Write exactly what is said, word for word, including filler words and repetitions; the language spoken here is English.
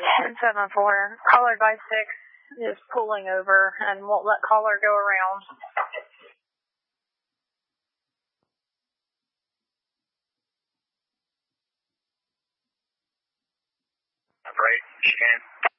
ten seven four. Caller by six is pulling over and won't let caller go around. Right, Michigan.